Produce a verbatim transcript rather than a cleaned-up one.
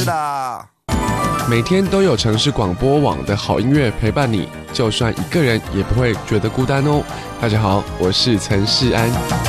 的。 每天都有城市广播网的好音乐陪伴你，就算一个人也不会觉得孤单哦。大家好，我是陈世安。